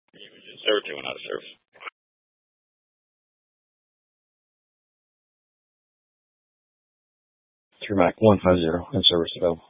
You was in service or went out of service? Through Mac 150 in service available.